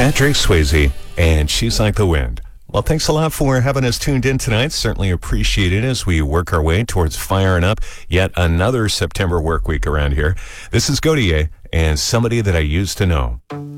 Patrick Swayze, and She's Like the Wind. Well, thanks a lot for having us tuned in tonight. Certainly appreciate it as we work our way towards firing up yet another September work week around here. This is Gotye and Somebody That I Used to Know.